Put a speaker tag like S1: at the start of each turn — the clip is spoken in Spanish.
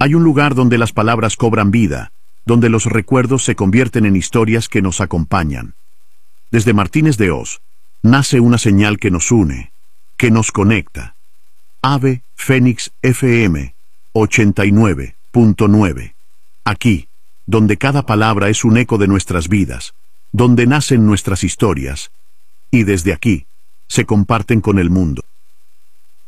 S1: Hay un lugar donde las palabras cobran vida, donde los recuerdos se convierten en historias que nos acompañan. Desde Martínez de Oz, nace una señal que nos une, que nos conecta. Ave Fénix FM 89.9. Aquí, donde cada palabra es un eco de nuestras vidas, donde nacen nuestras historias, y desde aquí, se comparten con el mundo.